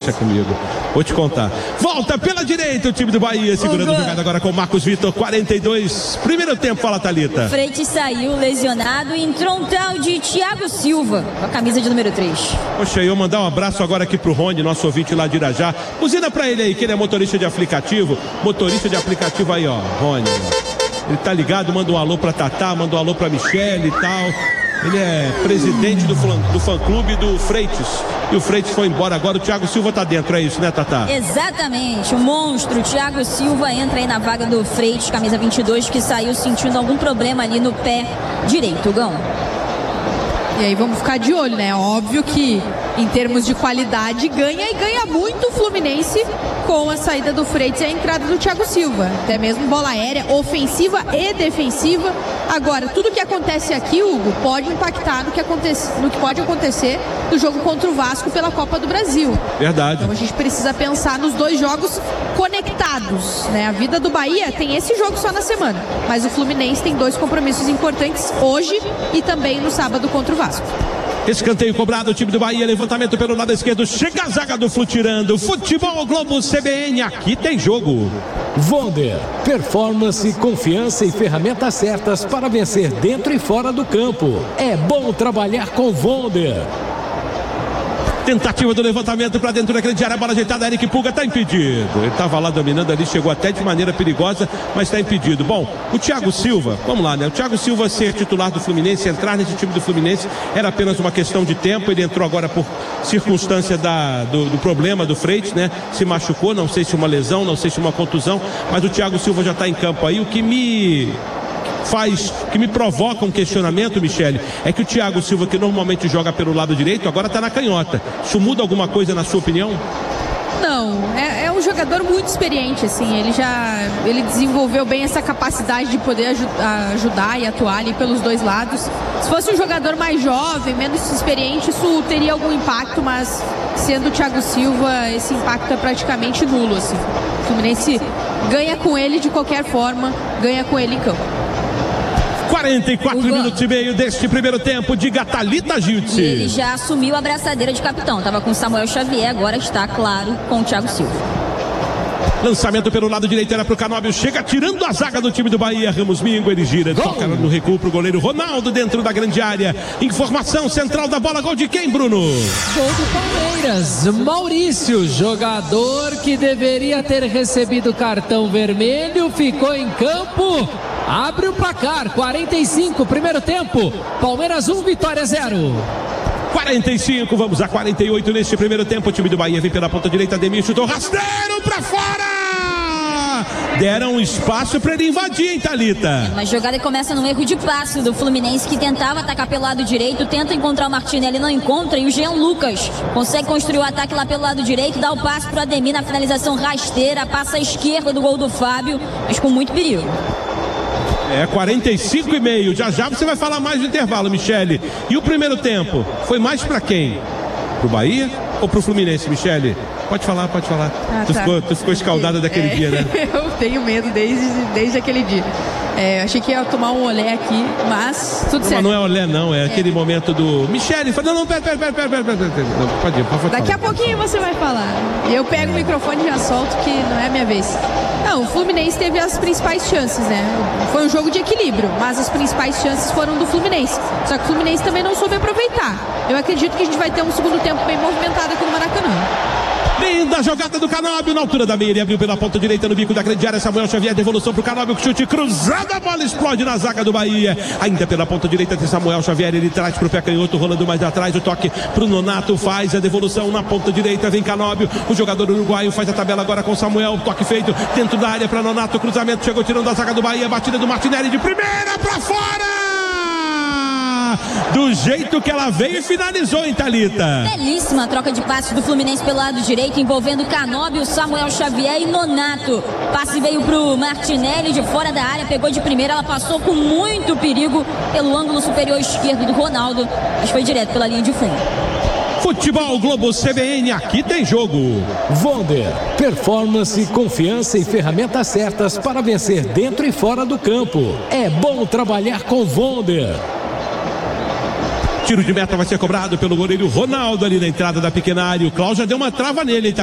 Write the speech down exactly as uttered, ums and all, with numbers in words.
deixa comigo. Vou te contar. Volta pela direita o time do Bahia, segurando a jogada agora com o Marcos Vitor, quarenta e dois. Primeiro tempo, fala, Thalita. Freitas saiu lesionado e entrou um tal de Thiago Silva, com a camisa de número três. Poxa, eu mandar um abraço agora aqui pro Rony, nosso ouvinte lá de Irajá. Buzina pra ele aí, que ele é motorista de aplicativo. Motorista de aplicativo aí, ó, Rony. Ele tá ligado, manda um alô pra Tatá, manda um alô pra Michele e tal. Ele é presidente do, do fã-clube do Freitas. E o Freitas foi embora agora, o Thiago Silva tá dentro, é isso, né, Tatá? Exatamente, o monstro, o Thiago Silva entra aí na vaga do Freitas, camisa vinte e dois, que saiu sentindo algum problema ali no pé direito, Gão. E aí vamos ficar de olho, né? Óbvio que em termos de qualidade ganha e ganha muito o Fluminense com a saída do Freitas e a entrada do Thiago Silva. Até mesmo bola aérea, ofensiva e defensiva. Agora, tudo que acontece aqui, Hugo, pode impactar no que, acontece, no que pode acontecer no jogo contra o Vasco pela Copa do Brasil. Verdade. Então a gente precisa pensar nos dois jogos conectados, né? A vida do Bahia tem esse jogo só na semana, mas o Fluminense tem dois compromissos importantes hoje e também no sábado contra o Vasco. Escanteio cobrado, o time do Bahia, levantamento pelo lado esquerdo, chega a zaga do Flu tirando. Futebol Globo C B N, aqui tem jogo. Vonder, performance, confiança e ferramentas certas para vencer dentro e fora do campo. É bom trabalhar com Vonder. Tentativa do levantamento para dentro da grande área, bola ajeitada, Eric Pulga está impedido. Ele estava lá dominando ali, chegou até de maneira perigosa, mas está impedido. Bom, o Thiago Silva, vamos lá, né? O Thiago Silva ser titular do Fluminense, entrar nesse time do Fluminense, era apenas uma questão de tempo. Ele entrou agora por circunstância da, do, do problema do Freitas, né? Se machucou, não sei se uma lesão, não sei se uma contusão, mas o Thiago Silva já está em campo aí. O que me faz, que me provoca um questionamento, Michele, é que o Thiago Silva, que normalmente joga pelo lado direito, agora está na canhota. Isso muda alguma coisa na sua opinião? Não, é, é um jogador muito experiente, assim, ele já ele desenvolveu bem essa capacidade de poder aju ajudar e atuar ali pelos dois lados. Se fosse um jogador mais jovem, menos experiente, isso teria algum impacto, mas sendo o Thiago Silva, esse impacto é praticamente nulo, assim. O Fluminense ganha com ele de qualquer forma, ganha com ele em campo. quarenta e quatro minutos e meio deste primeiro tempo, diga Thalita Giltzi. Ele já assumiu a braçadeira de capitão, estava com Samuel Xavier, agora está, claro, com o Thiago Silva. Lançamento pelo lado direito, era pro Canóbio, chega tirando a zaga do time do Bahia, Ramos Mingo, ele gira, gol. Toca no recuo pro goleiro Ronaldo dentro da grande área. Informação central da bola, gol de quem, Bruno? Gol do Palmeiras, Maurício, jogador que deveria ter recebido cartão vermelho, ficou em campo. Abre o placar, quarenta e cinco, primeiro tempo, Palmeiras um, Vitória zero. quarenta e cinco, vamos a quarenta e oito neste primeiro tempo. O time do Bahia vem pela ponta direita, Ademir chutou rasteiro pra fora. Deram espaço para ele invadir, hein, Thalita? Uma jogada que começa num erro de passe do Fluminense, que tentava atacar pelo lado direito, tenta encontrar o Martinelli, não encontra, e o Jean Lucas consegue construir o ataque lá pelo lado direito, dá o passe pro Ademir na finalização rasteira, passa à esquerda do gol do Fábio, mas com muito perigo. É, quarenta e cinco e meio. Já já você vai falar mais do intervalo, Michele. E o primeiro tempo foi mais pra quem? Pro Bahia ou pro Fluminense, Michele? Pode falar, pode falar. Ah, tu, tá. ficou, tu ficou escaldada é, daquele dia, né? Eu tenho medo desde, desde aquele dia. É, achei que ia tomar um olé aqui, mas tudo não, certo. Mas não é olé, não. É, é aquele momento do... Michele, fala, não, não, pera, pera, pera, pera, pera, pera, pera. Não, pode ir, pode falar. Daqui a pouquinho você vai falar. Eu pego o microfone e já solto, que não é a minha vez. Não, o Fluminense teve as principais chances, né? Foi um jogo de equilíbrio, mas as principais chances foram do Fluminense. Só que o Fluminense também não soube aproveitar. Eu acredito que a gente vai ter um segundo tempo bem movimentado aqui no Maracanã. Linda jogada do Canóbio na altura da meia, ele abriu pela ponta direita no bico da grande área, Samuel Xavier, devolução pro Canóbio, chute cruzado, a bola explode na zaga do Bahia, ainda pela ponta direita tem Samuel Xavier, ele traz pro pé canhoto, rolando mais atrás, o toque pro Nonato, faz a devolução na ponta direita, vem Canóbio, o jogador uruguaio faz a tabela agora com Samuel, toque feito dentro da área para Nonato, cruzamento, chegou tirando a zaga do Bahia, batida do Martinelli de primeira para fora! Do jeito que ela veio e finalizou, hein, Thalita? Belíssima troca de passes do Fluminense pelo lado direito, envolvendo Canóbio, Samuel Xavier e Nonato. Passe veio pro Martinelli de fora da área, pegou de primeira, ela passou com muito perigo pelo ângulo superior esquerdo do Ronaldo, mas foi direto pela linha de fundo. Futebol Globo C B N, aqui tem jogo. Vonder, performance, confiança e ferramentas certas para vencer dentro e fora do campo. É bom trabalhar com Vonder. Tiro de meta vai ser cobrado pelo goleiro Ronaldo ali na entrada da pequena área. O Cláudio já deu uma trava nele, hein?